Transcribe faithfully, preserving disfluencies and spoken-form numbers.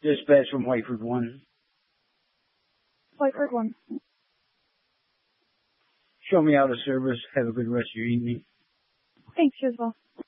Dispatch from Whiteford one. Whiteford one. Show me out of service. Have a good rest of your evening. Thanks, you as well.